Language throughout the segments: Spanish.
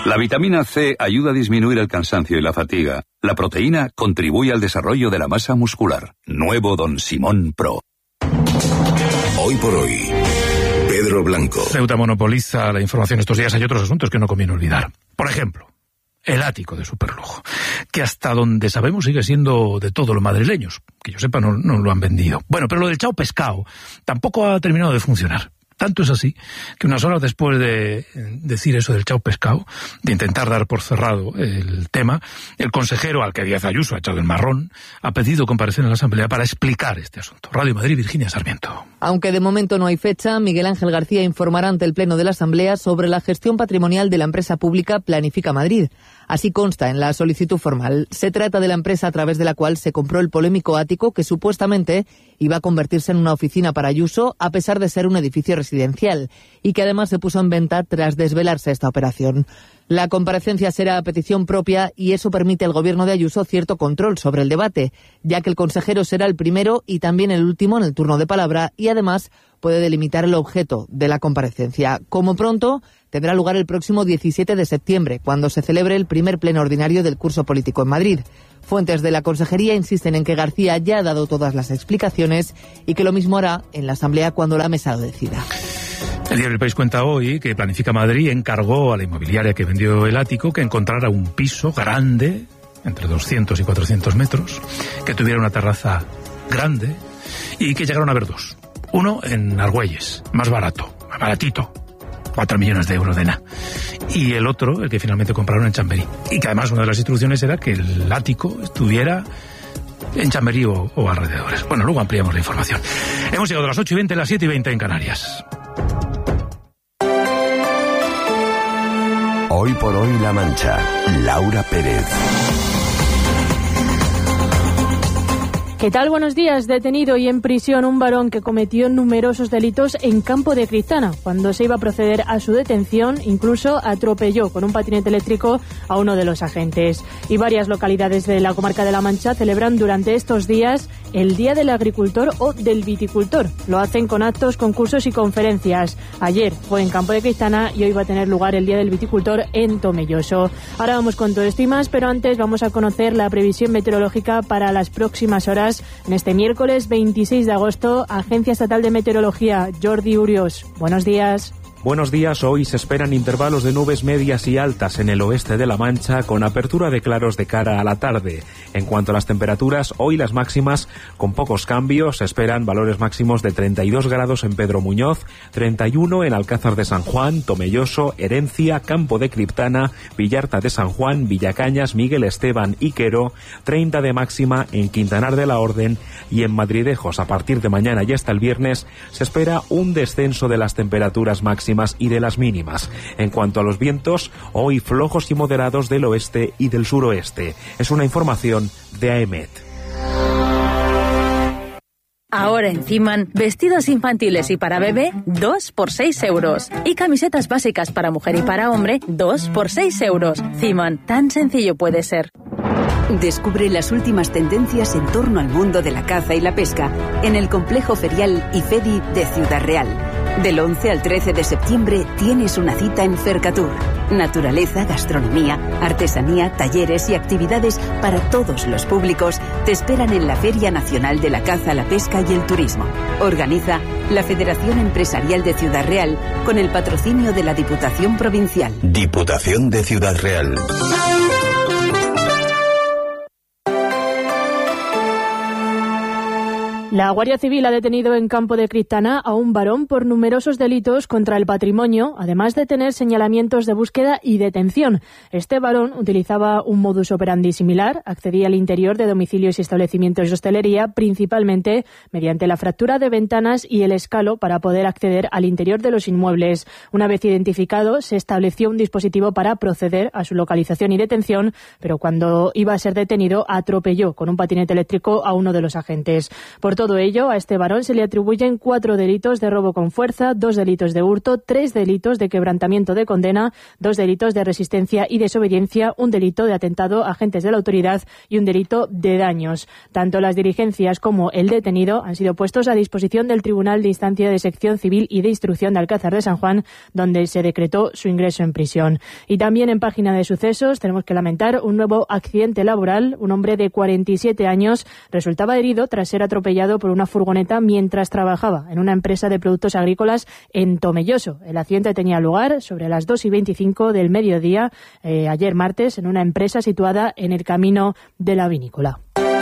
La vitamina C ayuda a disminuir el cansancio y la fatiga. La proteína contribuye al desarrollo de la masa muscular. Nuevo Don Simón Pro. Hoy por hoy, Pedro Blanco. Ceuta monopoliza la información estos días. Hay otros asuntos que no conviene olvidar. Por ejemplo, el ático de superlujo, que hasta donde sabemos sigue siendo de todos los madrileños. Que yo sepa, no lo han vendido. Bueno, pero lo del Chao Pescado tampoco ha terminado de funcionar. Tanto es así que unas horas después de decir eso del Chao Pescado, de intentar dar por cerrado el tema, el consejero al que Díaz Ayuso ha echado el marrón ha pedido comparecer en la Asamblea para explicar este asunto. Radio Madrid, Virginia Sarmiento. Aunque de momento no hay fecha, Miguel Ángel García informará ante el Pleno de la Asamblea sobre la gestión patrimonial de la empresa pública Planifica Madrid. Así consta en la solicitud formal. Se trata de la empresa a través de la cual se compró el polémico ático que supuestamente iba a convertirse en una oficina para Ayuso a pesar de ser un edificio residencial y que además se puso en venta tras desvelarse esta operación. La comparecencia será a petición propia y eso permite al gobierno de Ayuso cierto control sobre el debate, ya que el consejero será el primero y también el último en el turno de palabra y además puede delimitar el objeto de la comparecencia. Como pronto, tendrá lugar el próximo 17 de septiembre, cuando se celebre el primer pleno ordinario del curso político en Madrid. Fuentes de la Consejería insisten en que García ya ha dado todas las explicaciones y que lo mismo hará en la Asamblea cuando la mesa lo decida. El diario El País cuenta hoy que Planifica Madrid encargó a la inmobiliaria que vendió el ático que encontrara un piso grande, entre 200 y 400 metros, que tuviera una terraza grande y que llegaron a ver dos. Uno en Argüelles, más baratito, 4 millones de euros de nada. Y el otro, el que finalmente compraron en Chamberí. Y que además una de las instrucciones era que el ático estuviera en Chamberí o alrededores. Bueno, luego ampliamos la información. Hemos llegado a las 8:20, las 7:20 en Canarias. Hoy por hoy La Mancha, Laura Pérez. ¿Qué tal? Buenos días. Detenido y en prisión un varón que cometió numerosos delitos en Campo de Criptana. Cuando se iba a proceder a su detención, incluso atropelló con un patinete eléctrico a uno de los agentes. Y varias localidades de la comarca de La Mancha celebran durante estos días el Día del Agricultor o del Viticultor. Lo hacen con actos, concursos y conferencias. Ayer fue en Campo de Criptana y hoy va a tener lugar el Día del Viticultor en Tomelloso. Ahora vamos con todo esto y más, pero antes vamos a conocer la previsión meteorológica para las próximas horas. En este miércoles 26 de agosto, Agencia Estatal de Meteorología, Jordi Urios. Buenos días. Buenos días. Hoy se esperan intervalos de nubes medias y altas en el oeste de La Mancha, con apertura de claros de cara a la tarde. En cuanto a las temperaturas, hoy las máximas con pocos cambios. Se esperan valores máximos de 32 grados en Pedro Muñoz, 31 en Alcázar de San Juan, Tomelloso, Herencia, Campo de Criptana, Villarta de San Juan, Villacañas, Miguel Esteban y Quero, 30 de máxima en Quintanar de la Orden y en Madridejos. A partir de mañana y hasta el viernes se espera un descenso de las temperaturas máximas y de las mínimas. En cuanto a los vientos, hoy flojos y moderados del oeste y del suroeste. Es una información de AEMET. Ahora en Ciman, vestidos infantiles y para bebé, 2 por 6 euros. Y camisetas básicas para mujer y para hombre, 2 por 6 euros. Ciman, tan sencillo puede ser. Descubre las últimas tendencias en torno al mundo de la caza y la pesca en el complejo ferial IFEDI de Ciudad Real. Del 11 al 13 de septiembre tienes una cita en Fercatur. Naturaleza, gastronomía, artesanía, talleres y actividades para todos los públicos te esperan en la Feria Nacional de la Caza, la Pesca y el Turismo. Organiza la Federación Empresarial de Ciudad Real con el patrocinio de la Diputación Provincial. Diputación de Ciudad Real. La Guardia Civil ha detenido en Campo de Criptana a un varón por numerosos delitos contra el patrimonio, además de tener señalamientos de búsqueda y detención. Este varón utilizaba un modus operandi similar, accedía al interior de domicilios y establecimientos de hostelería, principalmente mediante la fractura de ventanas y el escalo para poder acceder al interior de los inmuebles. Una vez identificado, se estableció un dispositivo para proceder a su localización y detención, pero cuando iba a ser detenido, atropelló con un patinete eléctrico a uno de los agentes. Por todo todo ello, a este varón se le atribuyen 4 delitos de robo con fuerza, 2 delitos de hurto, 3 delitos de quebrantamiento de condena, 2 delitos de resistencia y desobediencia, un delito de atentado a agentes de la autoridad y un delito de daños. Tanto las diligencias como el detenido han sido puestos a disposición del Tribunal de Instancia de Sección Civil y de Instrucción de Alcázar de San Juan, donde se decretó su ingreso en prisión. Y también en página de sucesos tenemos que lamentar un nuevo accidente laboral. Un hombre de 47 años resultaba herido tras ser atropellado por una furgoneta mientras trabajaba en una empresa de productos agrícolas en Tomelloso. El accidente tenía lugar sobre las 2:25 del mediodía, ayer martes, en una empresa situada en el camino de la vinícola.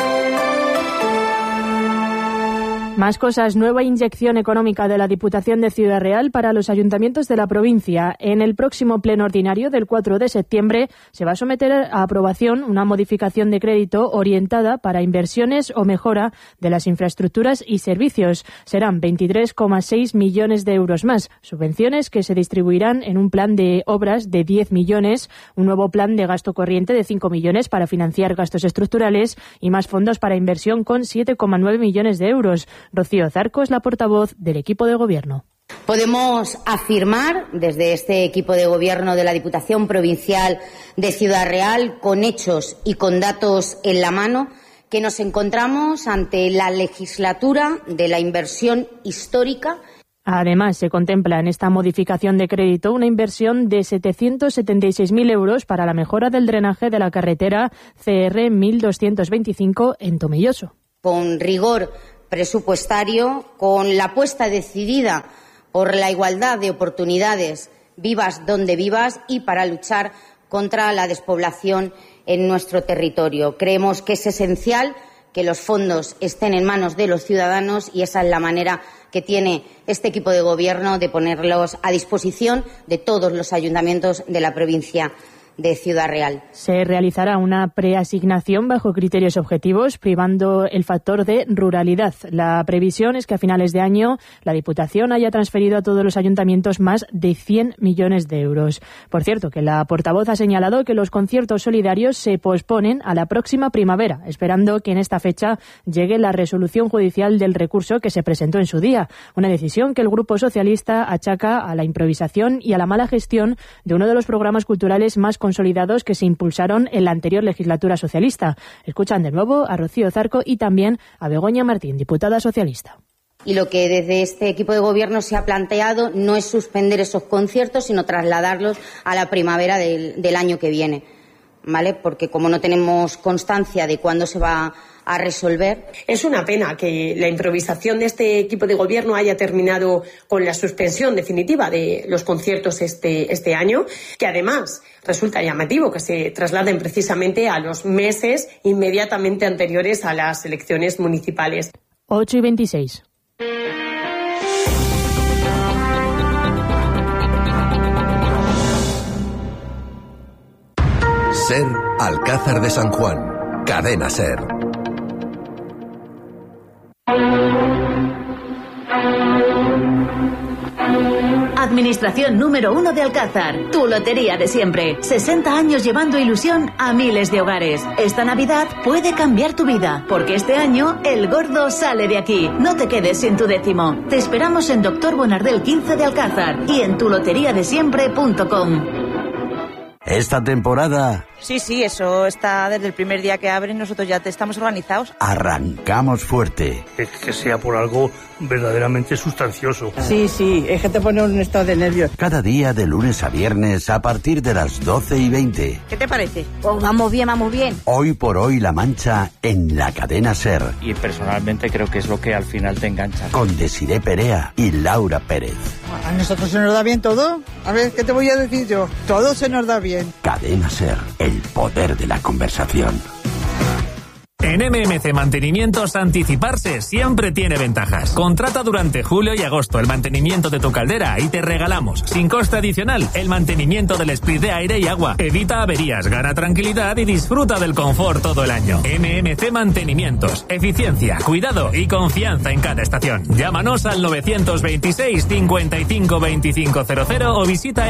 Más cosas. Nueva inyección económica de la Diputación de Ciudad Real para los ayuntamientos de la provincia. En el próximo pleno ordinario del 4 de septiembre se va a someter a aprobación una modificación de crédito orientada para inversiones o mejora de las infraestructuras y servicios. Serán 23,6 millones de euros más. Subvenciones que se distribuirán en un plan de obras de 10 millones, un nuevo plan de gasto corriente de 5 millones para financiar gastos estructurales y más fondos para inversión con 7,9 millones de euros. Rocío Zarco es la portavoz del equipo de gobierno. Podemos afirmar desde este equipo de gobierno de la Diputación Provincial de Ciudad Real, con hechos y con datos en la mano, que nos encontramos ante la legislatura de la inversión histórica. Además, se contempla en esta modificación de crédito una inversión de 776.000 euros para la mejora del drenaje de la carretera CR 1225 en Tomelloso. Con rigor presupuestario, con la apuesta decidida por la igualdad de oportunidades, vivas donde vivas, y para luchar contra la despoblación en nuestro territorio. Creemos que es esencial que los fondos estén en manos de los ciudadanos y esa es la manera que tiene este equipo de gobierno de ponerlos a disposición de todos los ayuntamientos de la provincia de Ciudad Real. Se realizará una preasignación bajo criterios objetivos, privando el factor de ruralidad. La previsión es que a finales de año la Diputación haya transferido a todos los ayuntamientos más de 100 millones de euros. Por cierto, que la portavoz ha señalado que los conciertos solidarios se posponen a la próxima primavera, esperando que en esta fecha llegue la resolución judicial del recurso que se presentó en su día. Una decisión que el Grupo Socialista achaca a la improvisación y a la mala gestión de uno de los programas culturales más consolidados que se impulsaron en la anterior legislatura socialista. Escuchan de nuevo a Rocío Zarco y también a Begoña Martín, diputada socialista. Y lo que desde este equipo de gobierno se ha planteado no es suspender esos conciertos, sino trasladarlos a la primavera del año que viene, ¿vale? Porque como no tenemos constancia de cuándo se va a resolver. Es una pena que la improvisación de este equipo de gobierno haya terminado con la suspensión definitiva de los conciertos este año, que además resulta llamativo que se trasladen precisamente a los meses inmediatamente anteriores a las elecciones municipales. 8:26. SER Alcázar de San Juan. Cadena SER. Administración número 1 de Alcázar, tu lotería de siempre. 60 años llevando ilusión a miles de hogares. Esta Navidad puede cambiar tu vida, porque este año el gordo sale de aquí. No te quedes sin tu décimo. Te esperamos en Doctor Bonardel 15 de Alcázar y en tuloteriadesiempre.com. Esta temporada... Sí, eso está desde el primer día que abren, nosotros ya estamos organizados. Arrancamos fuerte. Es que sea por algo verdaderamente sustancioso. Sí, es que te pone un estado de nervios. Cada día de lunes a viernes a partir de las 12:20. ¿Qué te parece? Oh, vamos bien. Hoy por hoy La Mancha en la cadena SER. Y personalmente creo que es lo que al final te engancha. Con Desiré Perea y Laura Pérez. ¿A nosotros se nos da bien todo? A ver, ¿qué te voy a decir yo? Todo se nos da bien. Cadena SER, el poder de la conversación. En MMC Mantenimientos, anticiparse siempre tiene ventajas. Contrata durante julio y agosto el mantenimiento de tu caldera y te regalamos, sin coste adicional, el mantenimiento del split de aire y agua. Evita averías, gana tranquilidad y disfruta del confort todo el año. MMC Mantenimientos. Eficiencia, cuidado y confianza en cada estación. Llámanos al 926 55 2500 o visita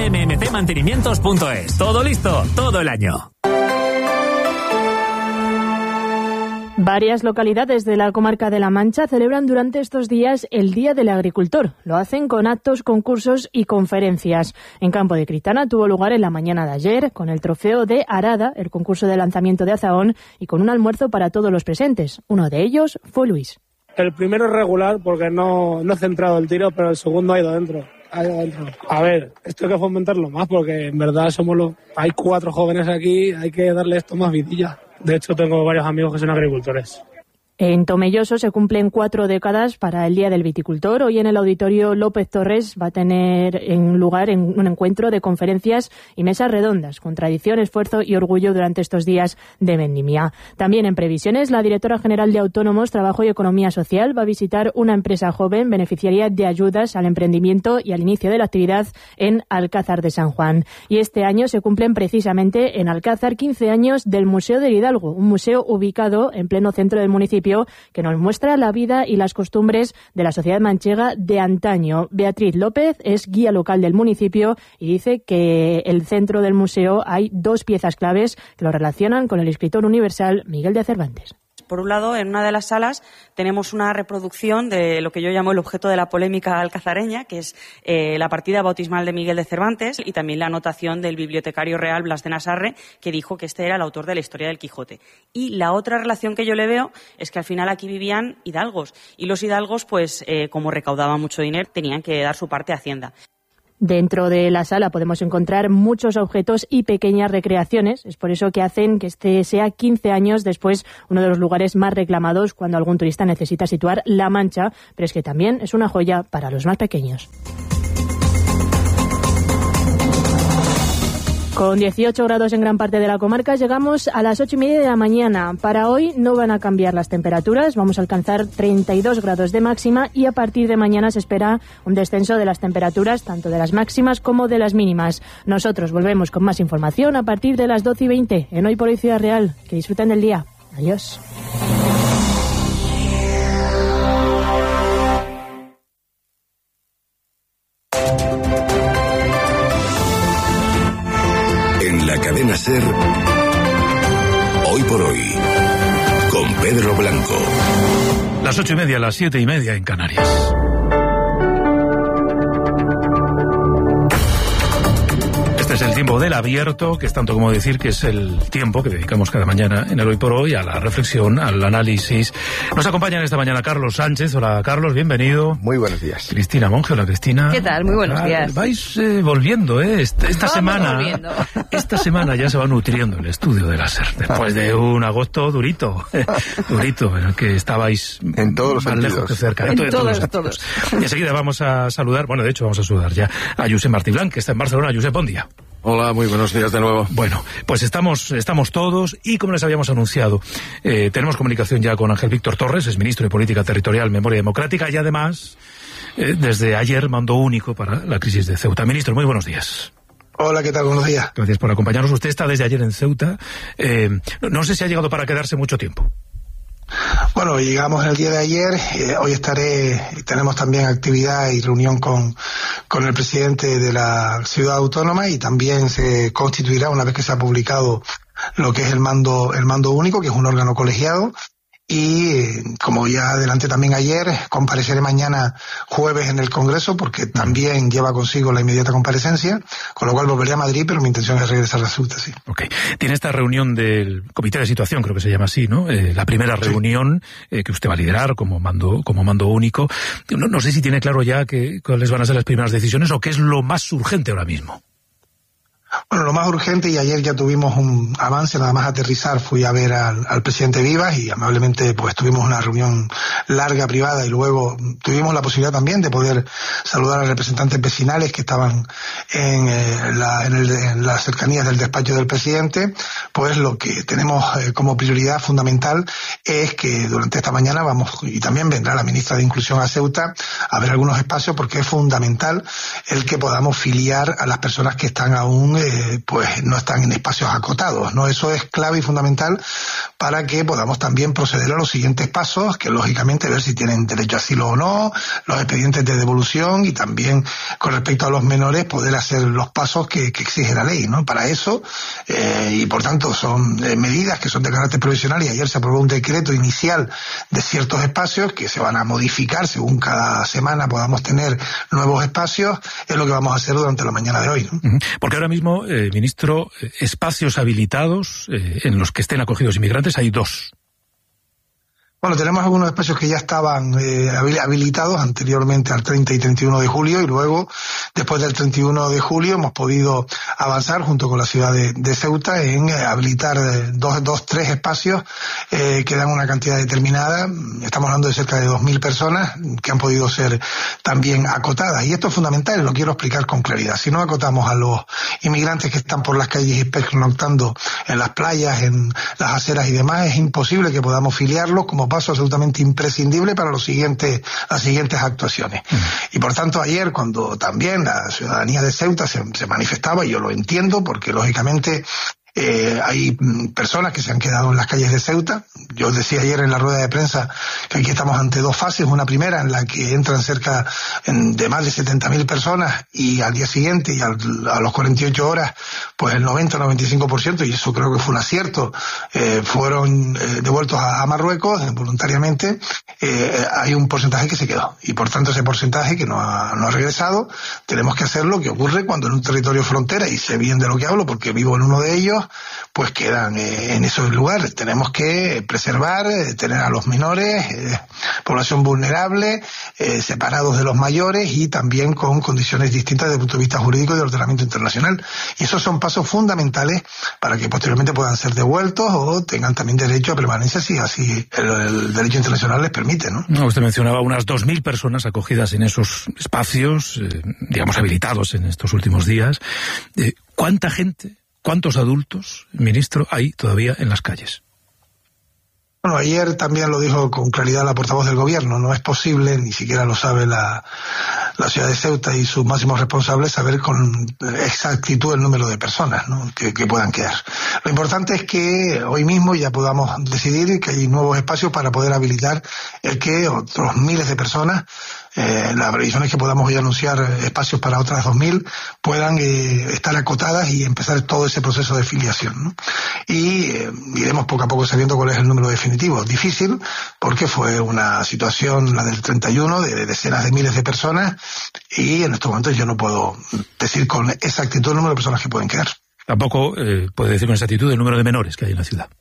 mmcmantenimientos.es. Todo listo, todo el año. Varias localidades de la comarca de La Mancha celebran durante estos días el Día del Agricultor. Lo hacen con actos, concursos y conferencias. En Campo de Cristana tuvo lugar en la mañana de ayer con el trofeo de Arada, el concurso de lanzamiento de Azahón, y con un almuerzo para todos los presentes. Uno de ellos fue Luis. El primero es regular porque no he centrado el tiro, pero el segundo ha ido dentro. A ver, esto hay que fomentarlo más porque en verdad hay 4 jóvenes aquí, hay que darle esto más vidilla. De hecho, tengo varios amigos que son agricultores. En Tomelloso se cumplen 4 décadas para el Día del Viticultor. Hoy en el Auditorio López Torres va a tener lugar un encuentro de conferencias y mesas redondas con tradición, esfuerzo y orgullo durante estos días de vendimia. También en previsiones, la directora general de Autónomos, Trabajo y Economía Social va a visitar una empresa joven beneficiaria de ayudas al emprendimiento y al inicio de la actividad en Alcázar de San Juan. Y este año se cumplen precisamente en Alcázar 15 años del Museo del Hidalgo, un museo ubicado en pleno centro del municipio que nos muestra la vida y las costumbres de la sociedad manchega de antaño. Beatriz López es guía local del municipio y dice que el centro del museo hay 2 piezas claves que lo relacionan con el escritor universal Miguel de Cervantes. Por un lado, en una de las salas tenemos una reproducción de lo que yo llamo el objeto de la polémica alcazareña, que es la partida bautismal de Miguel de Cervantes, y también la anotación del bibliotecario real Blas de Nasarre, que dijo que este era el autor de la historia del Quijote. Y la otra relación que yo le veo es que al final aquí vivían hidalgos, y los hidalgos, pues como recaudaban mucho dinero, tenían que dar su parte a Hacienda. Dentro de la sala podemos encontrar muchos objetos y pequeñas recreaciones. Es por eso que hacen que este sea 15 años después uno de los lugares más reclamados cuando algún turista necesita situar La Mancha, pero es que también es una joya para los más pequeños. Con 18 grados en gran parte de la comarca llegamos a las 8:30 de la mañana. Para hoy no van a cambiar las temperaturas, vamos a alcanzar 32 grados de máxima y a partir de mañana se espera un descenso de las temperaturas, tanto de las máximas como de las mínimas. Nosotros volvemos con más información a partir de las 12:20 en Hoy por Hoy Ciudad Real. Que disfruten del día. Adiós. La cadena SER, Hoy por Hoy, con Pedro Blanco. Las 8:30, las 7:30 en Canarias. Este es el tiempo del abierto, que es tanto como decir que es el tiempo que dedicamos cada mañana en el Hoy por Hoy a la reflexión, al análisis. Nos acompañan esta mañana Carlos Sánchez. Hola Carlos, bienvenido. Muy buenos días. Cristina Monge, hola Cristina. ¿Qué tal? Muy buenos días. Vais volviendo, esta semana ya se va nutriendo el estudio de la SER, después de un agosto durito, en el que estabais en todos los más sentidos. lejos que cerca. En todos. Y enseguida vamos a saludar, de hecho vamos a saludar ya a Josep Martí Blanc, que está en Barcelona. Josep, buen día. Hola, muy buenos días de nuevo. Bueno, pues estamos todos y como les habíamos anunciado, tenemos comunicación ya con Ángel Víctor Torres, es ministro de Política Territorial, Memoria Democrática y además desde ayer mando único para la crisis de Ceuta. Ministro, muy buenos días. Hola, ¿qué tal? Buenos días. Gracias por acompañarnos. Usted está desde ayer en Ceuta. No sé si ha llegado para quedarse mucho tiempo. Bueno, llegamos el día de ayer, hoy tenemos también actividad y reunión con el presidente de la ciudad autónoma y también se constituirá una vez que se ha publicado lo que es el mando único, que es un órgano colegiado. Y como ya adelanté también ayer, compareceré mañana jueves en el Congreso porque también lleva consigo la inmediata comparecencia, con lo cual volveré a Madrid, pero mi intención es regresar a Ceuta, sí. Ok. Tiene esta reunión del Comité de Situación, creo que se llama así, ¿no? La primera reunión que usted va a liderar como mando único. No sé si tiene claro ya cuáles van a ser las primeras decisiones o qué es lo más urgente ahora mismo. Bueno, lo más urgente, y ayer ya tuvimos un avance, nada más aterrizar, fui a ver al presidente Vivas y amablemente pues tuvimos una reunión larga, privada, y luego tuvimos la posibilidad también de poder saludar a representantes vecinales que estaban en las cercanías del despacho del presidente. Pues lo que tenemos como prioridad fundamental es que durante esta mañana y también vendrá la ministra de Inclusión a Ceuta, a ver algunos espacios porque es fundamental el que podamos filiar a las personas que están aún pues no están en espacios acotados, ¿no? Eso es clave y fundamental para que podamos también proceder a los siguientes pasos, que lógicamente ver si tienen derecho a asilo o no, los expedientes de devolución, y también con respecto a los menores poder hacer los pasos que exige la ley, ¿no? Para eso, y por tanto son medidas que son de carácter provisional, y ayer se aprobó un decreto inicial de ciertos espacios que se van a modificar según cada semana podamos tener nuevos espacios. Es lo que vamos a hacer durante la mañana de hoy, ¿no? Porque ahora mismo, ministro, espacios habilitados en los que estén acogidos inmigrantes hay 2. Bueno, tenemos algunos espacios que ya estaban habilitados anteriormente al 30 y 31 de julio, y luego, después del 31 de julio, hemos podido avanzar junto con la ciudad de Ceuta en habilitar 3 espacios que dan una cantidad determinada. Estamos hablando de cerca de 2.000 personas que han podido ser también acotadas. Y esto es fundamental, y lo quiero explicar con claridad. Si no acotamos a los inmigrantes que están por las calles y pernoctando en las playas, en las aceras y demás, es imposible que podamos filiarlos como paso absolutamente imprescindible para las siguientes actuaciones. Y por tanto, ayer, cuando también la ciudadanía de Ceuta se manifestaba, y yo lo entiendo, porque lógicamente hay personas que se han quedado en las calles de Ceuta. Yo decía ayer en la rueda de prensa que aquí estamos ante 2 fases, una primera en la que entran cerca de más de 70.000 personas, y al día siguiente y a los 48 horas, pues el 90-95%, y eso creo que fue un acierto, fueron devueltos a Marruecos voluntariamente. Hay un porcentaje que se quedó, y por tanto ese porcentaje que no ha regresado, tenemos que hacer lo que ocurre cuando en un territorio frontera, y sé bien de lo que hablo porque vivo en uno de ellos, pues quedan en esos lugares. Tenemos que preservar, tener a los menores, población vulnerable, separados de los mayores, y también con condiciones distintas desde el punto de vista jurídico y de ordenamiento internacional. Y esos son pasos fundamentales para que posteriormente puedan ser devueltos o tengan también derecho a permanencia, si así el derecho internacional les permite, ¿no? Usted mencionaba unas 2.000 personas acogidas en esos espacios, digamos, habilitados en estos últimos días. ¿Cuánta gente, cuántos adultos, ministro, hay todavía en las calles? Bueno, ayer también lo dijo con claridad la portavoz del gobierno. No es posible, ni siquiera lo sabe la ciudad de Ceuta y sus máximos responsables, saber con exactitud el número de personas, ¿no?, que puedan quedar. Lo importante es que hoy mismo ya podamos decidir que hay nuevos espacios para poder habilitar el que otros miles de personas, la previsión es que podamos hoy anunciar espacios para otras 2.000, puedan estar acotadas y empezar todo ese proceso de filiación, ¿no? Y iremos poco a poco sabiendo cuál es el número definitivo. Difícil, porque fue una situación, la del 31, de decenas de miles de personas, y en estos momentos yo no puedo decir con exactitud el número de personas que pueden quedar. Tampoco puede decir con exactitud el número de menores que hay en la ciudad.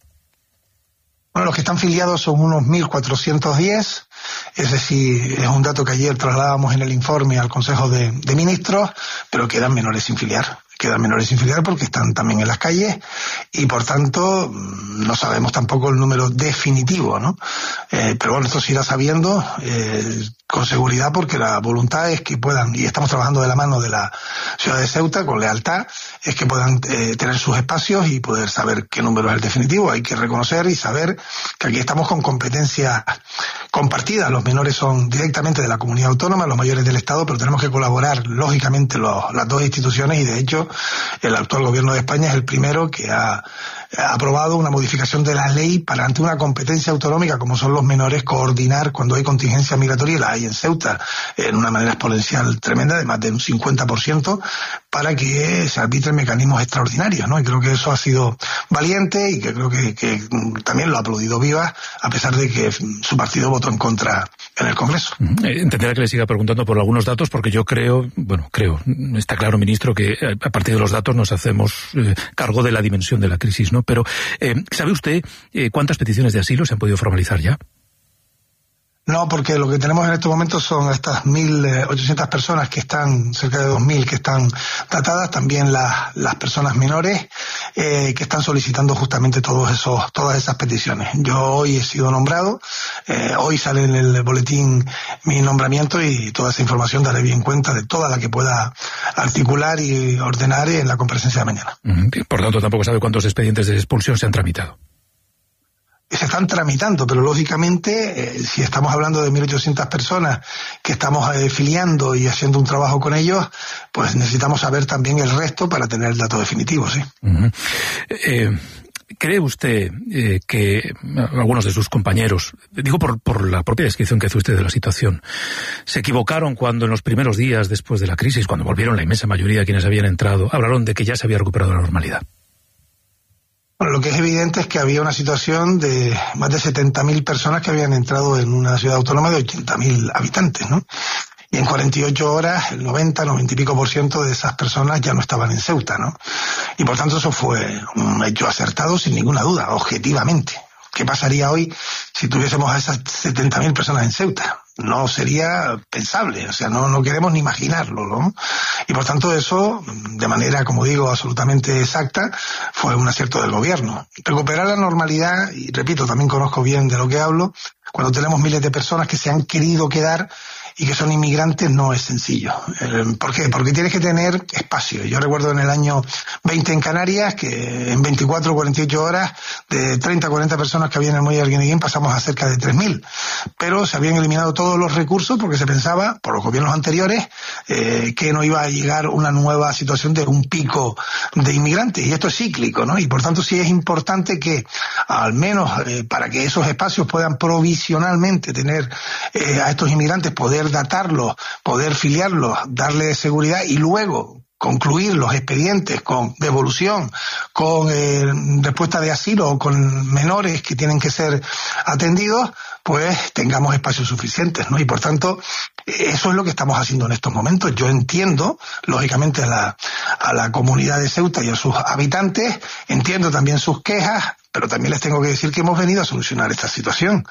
Bueno, los que están filiados son unos 1.410, es decir, es un dato que ayer trasladábamos en el informe al Consejo de Ministros, pero quedan menores sin filiar. Quedan menores sin filiar porque están también en las calles, y por tanto no sabemos tampoco el número definitivo, ¿no? Pero bueno, esto se irá sabiendo con seguridad, porque la voluntad es que puedan, y estamos trabajando de la mano de la ciudad de Ceuta con lealtad, es que puedan tener sus espacios y poder saber qué número es el definitivo. Hay que reconocer y saber que aquí estamos con competencia compartida. Los menores son directamente de la comunidad autónoma, los mayores del Estado, pero tenemos que colaborar lógicamente las 2 instituciones, y de hecho el actual gobierno de España es el primero que ha aprobado una modificación de la ley para, ante una competencia autonómica como son los menores, coordinar cuando hay contingencia migratoria, y la hay en Ceuta en una manera exponencial tremenda, de más de un 50%, para que se arbitren mecanismos extraordinarios, ¿no? Y creo que eso ha sido valiente, y que creo que también lo ha aplaudido Viva, a pesar de que su partido votó en contra en el Congreso. Entenderá que le siga preguntando por algunos datos, porque yo creo, está claro, ministro, que a partir de los datos nos hacemos cargo de la dimensión de la crisis, ¿no? Pero, ¿sabe usted cuántas peticiones de asilo se han podido formalizar ya? No, porque lo que tenemos en estos momentos son estas 1.800 personas que están, cerca de 2.000 que están tratadas, también las personas menores que están solicitando justamente todas esas peticiones. Yo hoy he sido nombrado, hoy sale en el boletín mi nombramiento, y toda esa información daré bien cuenta de toda la que pueda articular y ordenar en la comparecencia de mañana. Por tanto, tampoco sabe cuántos expedientes de expulsión se han tramitado. se están tramitando, pero lógicamente, si estamos hablando de 1.800 personas que estamos filiando y haciendo un trabajo con ellos, pues necesitamos saber también el resto para tener el dato definitivo, ¿sí? ¿Cree usted que algunos de sus compañeros, digo por la propia descripción que hace usted de la situación, se equivocaron cuando en los primeros días después de la crisis, cuando volvieron la inmensa mayoría de quienes habían entrado, hablaron de que ya se había recuperado la normalidad? Bueno, lo que es evidente es que había una situación de más de 70.000 personas que habían entrado en una ciudad autónoma de 80.000 habitantes, ¿no? Y en 48 horas, el 90 y pico % de esas personas ya no estaban en Ceuta, ¿no? Y por tanto eso fue un hecho acertado sin ninguna duda, objetivamente. ¿Qué pasaría hoy si tuviésemos a esas 70.000 personas en Ceuta? No sería pensable, o sea, no queremos ni imaginarlo, ¿no? Y por tanto eso, de manera, como digo, absolutamente exacta, fue un acierto del gobierno. Recuperar la normalidad, y repito, también conozco bien de lo que hablo, cuando tenemos miles de personas que se han querido quedar y que son inmigrantes, no es sencillo. ¿Por qué? Porque tienes que tener espacio. Yo recuerdo en el año 20 en Canarias que en 24 o 48 horas de 30 a 40 personas que había en el muelle de Arguineguín pasamos a cerca de 3.000. Pero se habían eliminado todos los recursos porque se pensaba, por los gobiernos anteriores, que no iba a llegar una nueva situación de un pico de inmigrantes. Y esto es cíclico, ¿no? Y por tanto sí es importante que, al menos para que esos espacios puedan provisionalmente tener a estos inmigrantes, poder datarlos, poder filiarlos, darles seguridad y luego concluir los expedientes con devolución, con respuesta de asilo o con menores que tienen que ser atendidos, pues tengamos espacios suficientes, ¿no? Y por tanto, eso es lo que estamos haciendo en estos momentos. Yo entiendo, lógicamente, a la comunidad de Ceuta y a sus habitantes, entiendo también sus quejas, pero también les tengo que decir que hemos venido a solucionar esta situación.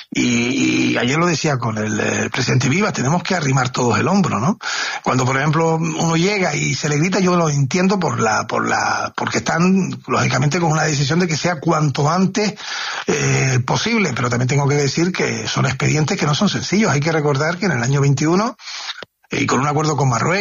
Y ayer lo decía con el presidente Vivas, tenemos que arrimar todos el hombro, ¿no? Cuando, por ejemplo, uno llega y se le grita, yo lo entiendo porque están, lógicamente, con una decisión de que sea cuanto antes posible, pero también tengo que decir que son expedientes que no son sencillos. Hay que recordar que en el año 21, y con un acuerdo con Marruecos,